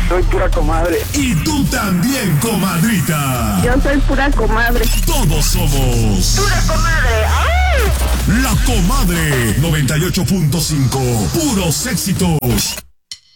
Soy pura comadre. Y tú también, comadrita. Yo soy pura comadre. Todos somos ¡Pura comadre! ¡Ay! La Comadre 98.5. Puros éxitos.